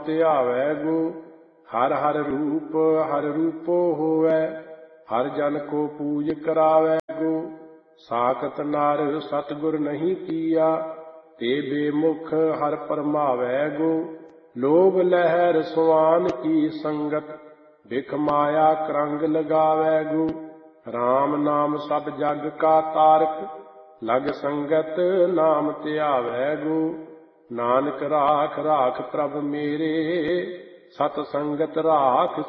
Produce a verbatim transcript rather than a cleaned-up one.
ਧਿਆਵੈ ਗੋ। ਹਰ ਹਰ ਰੂਪ ਹਰ ਰੂਪੋ ਹੋਵੈ, ਹਰ ਜਨ ਕੋ ਪੂਜ ਕਰਾਵੈ ਗੋ। ਸਾਖਤ ਨਰ ਸਤਿਗੁਰ ਨਹੀਂ ਕੀਆ, ਤੇ ਬੇਮੁਖ ਹਰ ਪਰਮਾਵੈ ਗੋ। ਲੋਭ ਲਹਿਰ ਸੁਆਨ ਕੀ ਸੰਗਤ, ਬਿਖ ਮਾਇਆ ਕਰੰਗ ਲਗਾਵੈ ਗੋ। ਰਾਮ ਨਾਮ ਸਭ ਜਗ ਕਾ ਤਾਰਕ, ਲਗ ਸੰਗਤ ਨਾਮ ਧਿਆਵੈ ਗੋ। ਨਾਨਕ ਰਾਖ ਰਾਖ ਪ੍ਰਭ ਮੇਰੇ, ਸਤ ਸੰਗਤ ਰਾਖ